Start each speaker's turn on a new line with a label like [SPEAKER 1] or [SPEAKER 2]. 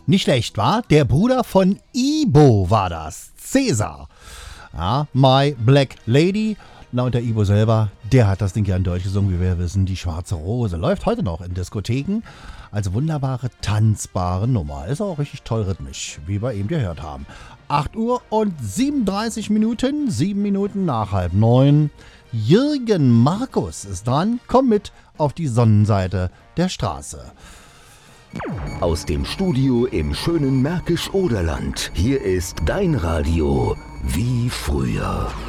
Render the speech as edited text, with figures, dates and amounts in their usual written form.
[SPEAKER 1] Nicht schlecht, war? Der Bruder von Ibo war das. Cäsar. Ja, My Black Lady. Na, und der Ibo selber, der hat das Ding ja in Deutsch gesungen, wie wir wissen. Die Schwarze Rose läuft heute noch in Diskotheken. Also wunderbare, tanzbare Nummer. Ist auch richtig toll rhythmisch, wie wir eben gehört haben. 8 Uhr und 37 Minuten, 7 Minuten nach 8:30. Jürgen Markus ist dran. Komm mit auf die Sonnenseite der Straße.
[SPEAKER 2] Aus dem Studio im schönen Märkisch-Oderland. Hier ist dein Radio wie früher.